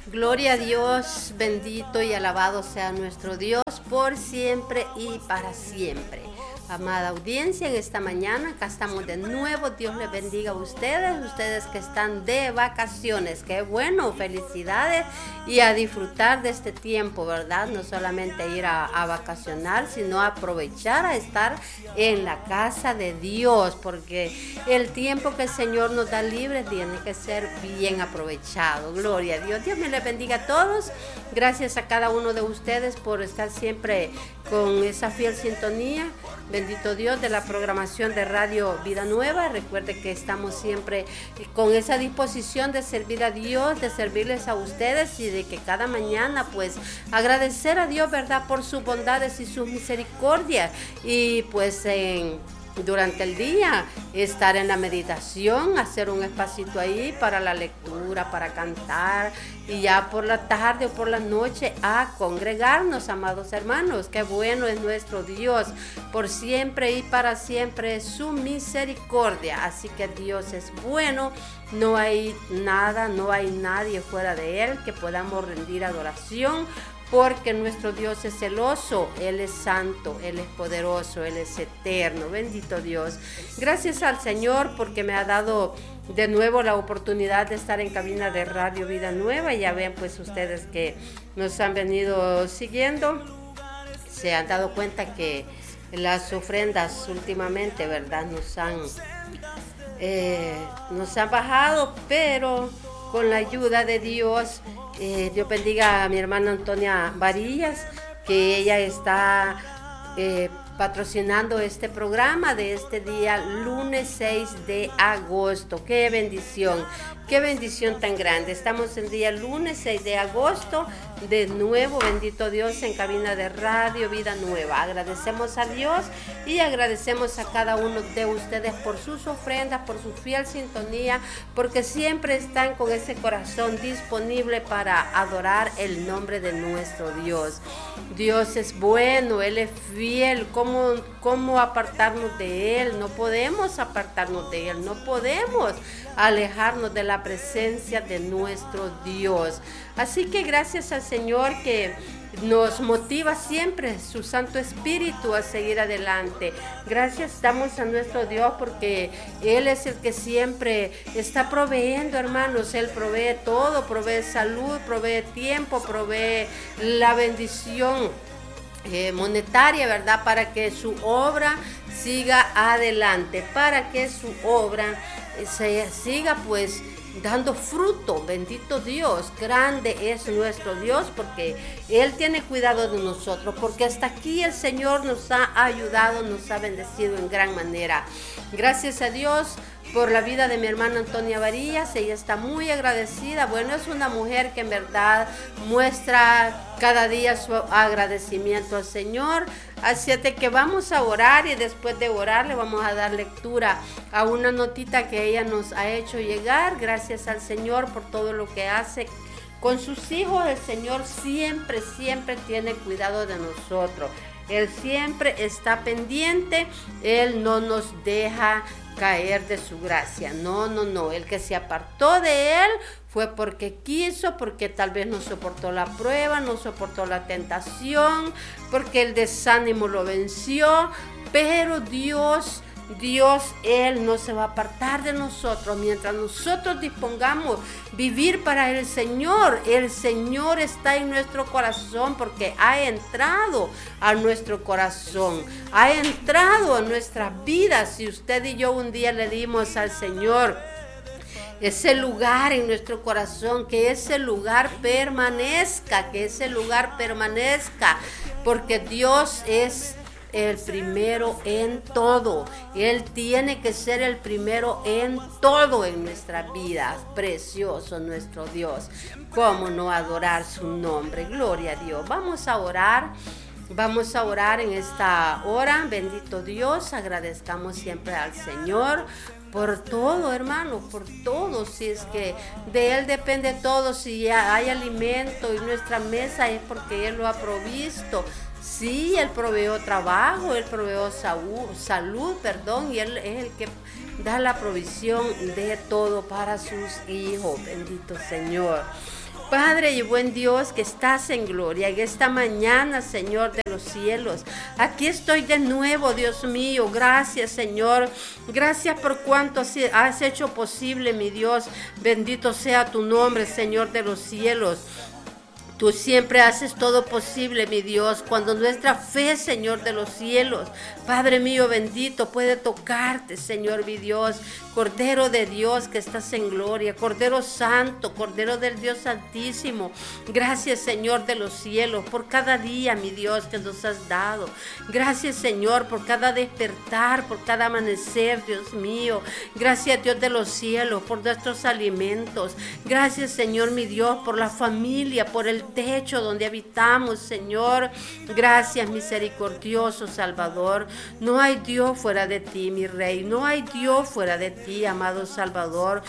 Gloria a Dios, bendito y alabado sea nuestro Dios por siempre y para siempre. Amada audiencia, en esta mañana acá estamos de nuevo. Dios les bendiga a ustedes que están de vacaciones. Qué bueno, felicidades y a disfrutar de este tiempo, ¿verdad? No solamente ir a vacacionar, sino aprovechar a estar en la casa de Dios, porque el tiempo que el Señor nos da libre tiene que ser bien aprovechado. Gloria a Dios. Dios me les bendiga a todos. Gracias a cada uno de ustedes por estar siempre con esa fiel sintonía. Bendito Dios, de la programación de Radio Vida Nueva. Recuerde que estamos siempre con esa disposición de servir a Dios, de servirles a ustedes y de que cada mañana pues agradecer a Dios, ¿verdad?, por sus bondades y sus misericordias. Y pues durante el día estar en la meditación, hacer un espacito ahí para la lectura, para cantar, y ya por la tarde o por la noche a congregarnos, amados hermanos. Qué bueno es nuestro Dios, por siempre y para siempre es su misericordia. Así que Dios es bueno, no hay nada, no hay nadie fuera de Él que podamos rendir adoración, porque nuestro Dios es celoso, Él es santo, Él es poderoso, Él es eterno. Bendito Dios. Gracias al Señor porque me ha dado de nuevo la oportunidad de estar en cabina de Radio Vida Nueva. Ya ven pues ustedes que nos han venido siguiendo, se han dado cuenta que las ofrendas últimamente, ¿verdad?, nos han bajado, pero con la ayuda de Dios. Dios bendiga a mi hermana Antonia Varillas, que ella está patrocinando este programa de este día, lunes 6 de agosto. ¡Qué bendición tan grande! Estamos el día lunes 6 de agosto, de nuevo, bendito Dios, en cabina de Radio Vida Nueva. Agradecemos a Dios y agradecemos a cada uno de ustedes por sus ofrendas, por su fiel sintonía, porque siempre están con ese corazón disponible para adorar el nombre de nuestro Dios. Dios es bueno, Él es fiel. ¿Cómo apartarnos de Él? No podemos apartarnos de Él, no podemos alejarnos de la presencia de nuestro Dios. Así que gracias al Señor que nos motiva siempre su Santo Espíritu a seguir adelante. Gracias damos a nuestro Dios porque Él es el que siempre está proveyendo, hermanos. Él provee todo, provee salud, provee tiempo, provee la bendición monetaria, ¿verdad?, para que su obra siga adelante, para que su obra se siga pues dando fruto. Bendito Dios, grande es nuestro Dios porque Él tiene cuidado de nosotros, porque hasta aquí el Señor nos ha ayudado, nos ha bendecido en gran manera. Gracias a Dios por la vida de mi hermana Antonia Varillas. Ella está muy agradecida. Bueno, es una mujer que en verdad muestra cada día su agradecimiento al Señor. Así es de que vamos a orar y después de orar le vamos a dar lectura a una notita que ella nos ha hecho llegar. Gracias al Señor por todo lo que hace con sus hijos. El Señor siempre tiene cuidado de nosotros. Él siempre está pendiente. Él no nos deja caer de su gracia. No. El que se apartó de Él fue porque quiso, porque tal vez no soportó la prueba, no soportó la tentación, porque el desánimo lo venció. Pero Dios, Él no se va a apartar de nosotros mientras nosotros dispongamos vivir para el Señor. El Señor está en nuestro corazón porque ha entrado a nuestro corazón, ha entrado a nuestras vidas. Si usted y yo un día le dimos al Señor ese lugar en nuestro corazón, que ese lugar permanezca, porque Dios es el primero en todo. Él tiene que ser el primero en todo en nuestras vidas. Precioso nuestro Dios. ¿Cómo no adorar su nombre? Gloria a Dios. Vamos a orar en esta hora. Bendito Dios, agradezcamos siempre al Señor por todo, hermano, por todo. Si es que de Él depende todo, si hay alimento en nuestra mesa es porque Él lo ha provisto. Sí, Él proveó trabajo, Él proveó salud, y Él es el que da la provisión de todo para sus hijos. Bendito Señor. Padre y buen Dios que estás en gloria, en esta mañana, Señor de los cielos, aquí estoy de nuevo, Dios mío. Gracias, Señor, gracias por cuanto has hecho posible, mi Dios. Bendito sea tu nombre, Señor de los cielos. Tú siempre haces todo posible, mi Dios, cuando nuestra fe, Señor de los cielos, Padre mío bendito, puede tocarte, Señor mi Dios. Cordero de Dios que estás en gloria, Cordero Santo, Cordero del Dios Santísimo. Gracias, Señor de los cielos, por cada día, mi Dios, que nos has dado. Gracias, Señor, por cada despertar, por cada amanecer, Dios mío. Gracias, Dios de los cielos, por nuestros alimentos. Gracias, Señor mi Dios, por la familia, por el techo donde habitamos, Señor. Gracias, misericordioso Salvador. No hay Dios fuera de ti, mi Rey. No hay Dios fuera de ti, amado Salvador.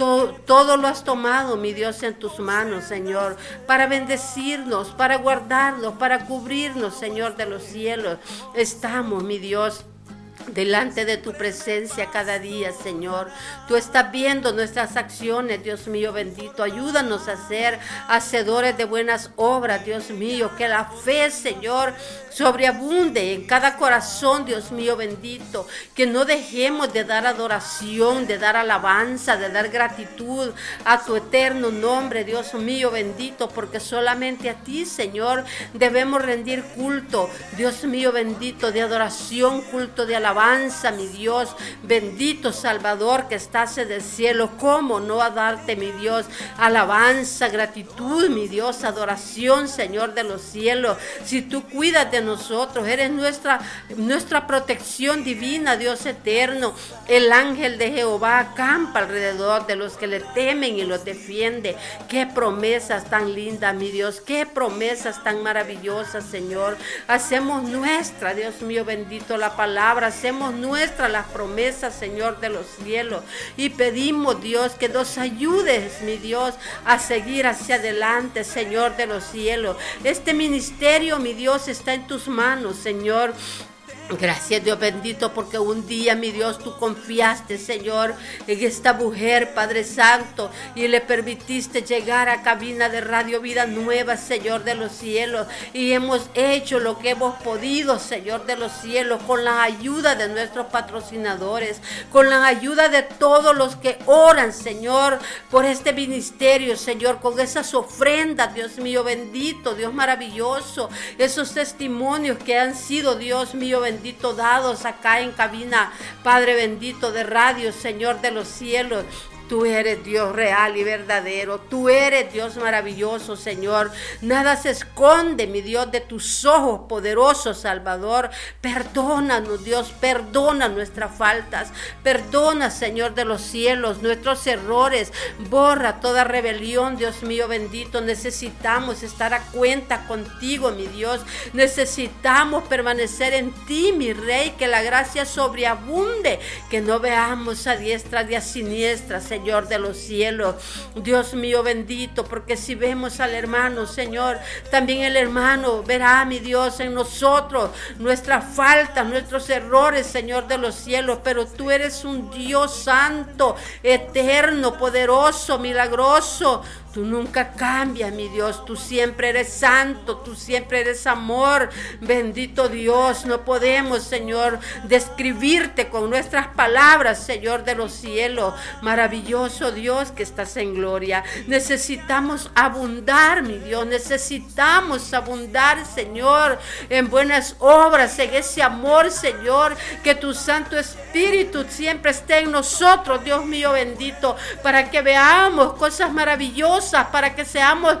Todo lo has tomado, mi Dios, en tus manos, Señor, para bendecirnos, para guardarnos, para cubrirnos, Señor de los cielos. Estamos, mi Dios, delante de tu presencia cada día, Señor. Tú estás viendo nuestras acciones, Dios mío bendito. Ayúdanos a ser hacedores de buenas obras, Dios mío. Que la fe, Señor, sobreabunde en cada corazón, Dios mío bendito. Que no dejemos de dar adoración, de dar alabanza, de dar gratitud a tu eterno nombre, Dios mío bendito. Porque solamente a ti, Señor, debemos rendir culto, Dios mío bendito, de adoración, culto de alabanza, mi Dios, bendito Salvador que estás en el cielo. ¿Cómo no a darte, mi Dios, alabanza, gratitud, mi Dios, adoración, Señor de los cielos? Si tú cuidas de nosotros, eres nuestra protección divina, Dios eterno. El ángel de Jehová acampa alrededor de los que le temen y los defiende. Qué promesas tan lindas, mi Dios, qué promesas tan maravillosas, Señor. Hacemos nuestra, Dios mío bendito, la palabra. Hacemos nuestras las promesas, Señor de los cielos, y pedimos, Dios, que nos ayudes, mi Dios, a seguir hacia adelante, Señor de los cielos. Este ministerio, mi Dios, está en tus manos, Señor. Gracias, Dios bendito, porque un día, mi Dios, tú confiaste, Señor, en esta mujer, Padre Santo, y le permitiste llegar a cabina de Radio Vida Nueva, Señor de los cielos, y hemos hecho lo que hemos podido, Señor de los cielos, con la ayuda de nuestros patrocinadores, con la ayuda de todos los que oran, Señor, por este ministerio, Señor, con esas ofrendas, Dios mío bendito, Dios maravilloso, esos testimonios que han sido, Dios mío bendito, dados acá en cabina, Padre bendito de radio, Señor de los cielos. Tú eres Dios real y verdadero. Tú eres Dios maravilloso, Señor. Nada se esconde, mi Dios, de tus ojos, poderoso Salvador. Perdónanos, Dios, perdona nuestras faltas. Perdona, Señor de los cielos, nuestros errores. Borra toda rebelión, Dios mío bendito. Necesitamos estar a cuenta contigo, mi Dios. Necesitamos permanecer en ti, mi Rey. Que la gracia sobreabunde. Que no veamos a diestra y a siniestra, Señor de los cielos, Dios mío bendito, porque si vemos al hermano, Señor, también el hermano verá, mi Dios, en nosotros nuestras faltas, nuestros errores, Señor de los cielos, pero tú eres un Dios santo, eterno, poderoso, milagroso. Tú nunca cambias, mi Dios, tú siempre eres santo, tú siempre eres amor, bendito Dios. No podemos, Señor, describirte con nuestras palabras, Señor de los cielos, maravilloso Dios que estás en gloria. Necesitamos abundar, mi Dios, necesitamos abundar, Señor, en buenas obras, en ese amor, Señor, que tu Santo Espíritu siempre esté en nosotros, Dios mío bendito, para que veamos cosas maravillosas, para que seamos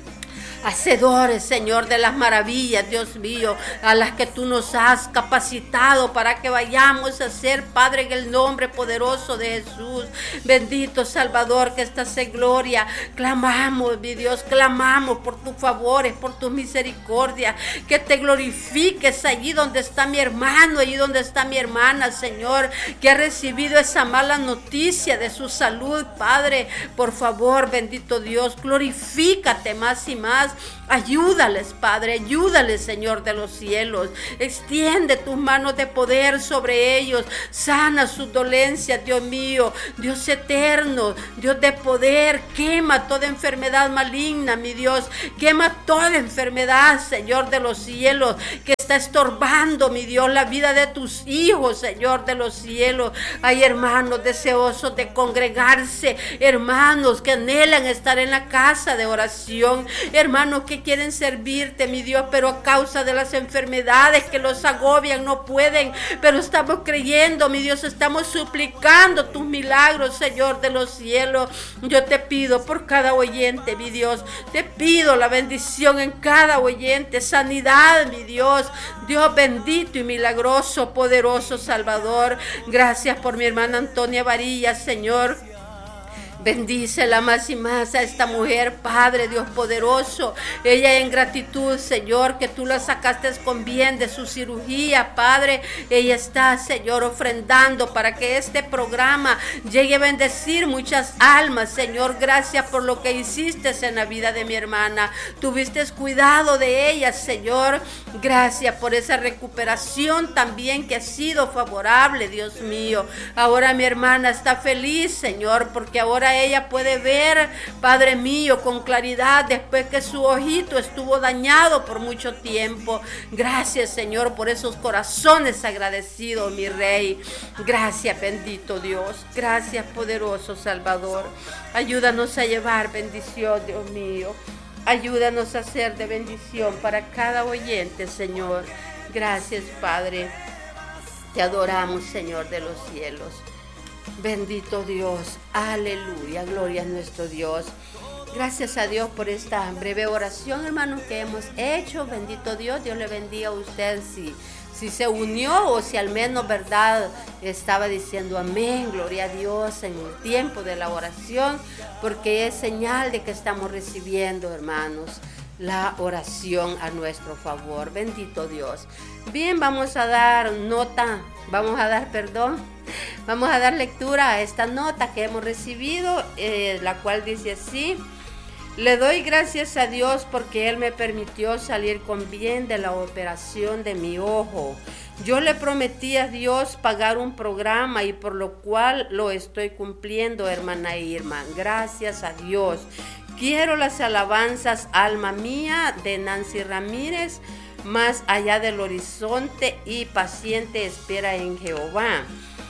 hacedores, Señor, de las maravillas, Dios mío, a las que tú nos has capacitado para que vayamos a ser, Padre, en el nombre poderoso de Jesús. Bendito Salvador que estás en gloria. Clamamos, mi Dios, clamamos por tus favores, por tu misericordia, que te glorifiques allí donde está mi hermano, allí donde está mi hermana, Señor, que ha recibido esa mala noticia de su salud, Padre. Por favor, bendito Dios, glorifícate más y más Ayúdales, Padre, ayúdales, Señor de los cielos. Extiende tus manos de poder sobre ellos. Sana sus dolencias, Dios mío. Dios eterno, Dios de poder. Quema toda enfermedad maligna, mi Dios. Quema toda enfermedad, Señor de los cielos, que está estorbando, mi Dios, la vida de tus hijos, Señor de los cielos. Hay hermanos deseosos de congregarse, hermanos que anhelan estar en la casa de oración, hermanos que quieren servirte, mi Dios, pero a causa de las enfermedades que los agobian no pueden, pero estamos creyendo, mi Dios, estamos suplicando tus milagros, Señor de los cielos. Yo te pido por cada oyente, mi Dios, te pido la bendición en cada oyente, sanidad, mi Dios, Dios bendito y milagroso, poderoso Salvador. Gracias por mi hermana Antonia Varillas, Señor. Bendícela más y más a esta mujer, Padre Dios poderoso. Ella en gratitud, Señor, que tú la sacaste con bien de su cirugía, Padre. Ella está, Señor, ofrendando para que este programa llegue a bendecir muchas almas, Señor. Gracias por lo que hiciste en la vida de mi hermana. Tuviste cuidado de ella, Señor. Gracias por esa recuperación también que ha sido favorable, Dios mío. Ahora mi hermana está feliz, Señor, porque ahora ella puede ver, Padre mío, con claridad después que su ojito estuvo dañado por mucho tiempo. Gracias, Señor, por esos corazones agradecidos, mi Rey. Gracias, bendito Dios. Gracias, poderoso Salvador. Ayúdanos a llevar bendición, Dios mío. Ayúdanos a ser de bendición para cada oyente, Señor. Gracias, Padre. Te adoramos, Señor de los cielos. Bendito Dios, aleluya, gloria a nuestro Dios. Gracias a Dios por esta breve oración, hermanos, que hemos hecho. Bendito Dios, Dios le bendiga a usted si se unió o si al menos, verdad, estaba diciendo amén, gloria a Dios en el tiempo de la oración, porque es señal de que estamos recibiendo, hermanos, la oración a nuestro favor. Bendito Dios. Bien, vamos a dar lectura a esta nota que hemos recibido, la cual dice así: le doy gracias a Dios porque Él me permitió salir con bien de la operación de mi ojo. Yo le prometí a Dios pagar un programa y por lo cual lo estoy cumpliendo, hermana Irma. Gracias a Dios. Quiero las alabanzas, alma mía, de Nancy Ramírez. Más allá del horizonte y paciente espera en Jehová.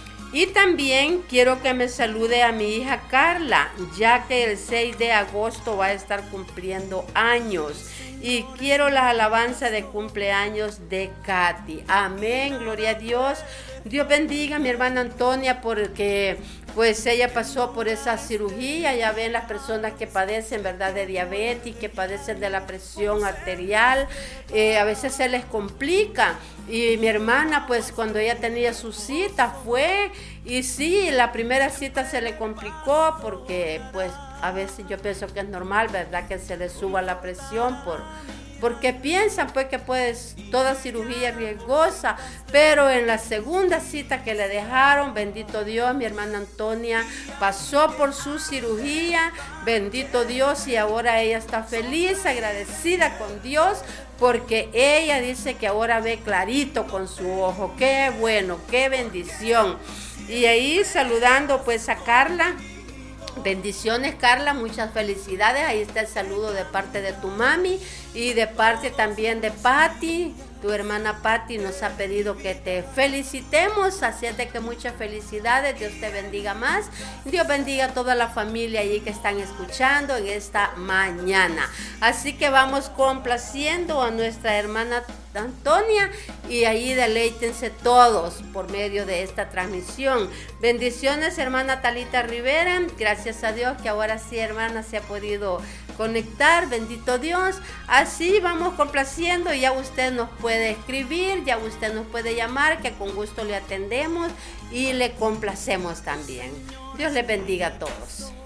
Y también quiero que me salude a mi hija Carla, ya que el 6 de agosto va a estar cumpliendo años. Y quiero la alabanza de cumpleaños de Katy. Amén, gloria a Dios. Dios bendiga a mi hermana Antonia porque pues ella pasó por esa cirugía. Ya ven las personas que padecen, ¿verdad?, de diabetes, que padecen de la presión arterial. A veces se les complica. Y mi hermana, pues cuando ella tenía su cita fue, y sí, la primera cita se le complicó porque pues a veces yo pienso que es normal, ¿verdad?, que se le suba la presión porque piensan pues que pues toda cirugía es riesgosa, pero en la segunda cita que le dejaron, bendito Dios, mi hermana Antonia pasó por su cirugía, bendito Dios, y ahora ella está feliz, agradecida con Dios, porque ella dice que ahora ve clarito con su ojo. Qué bueno, qué bendición. Y ahí saludando pues a Carla. Bendiciones, Carla, muchas felicidades. Ahí está el saludo de parte de tu mami y de parte también de Patti. Tu hermana Patti nos ha pedido que te felicitemos, así es de que muchas felicidades, Dios te bendiga más, Dios bendiga a toda la familia allí que están escuchando en esta mañana. Así que vamos complaciendo a nuestra hermana Antonia y ahí deleítense todos por medio de esta transmisión. Bendiciones, hermana Talita Rivera, gracias a Dios que ahora sí, hermana, se ha podido conectar, bendito Dios. Así vamos complaciendo, ya usted nos puede escribir, ya usted nos puede llamar, que con gusto le atendemos y le complacemos también. Dios les bendiga a todos.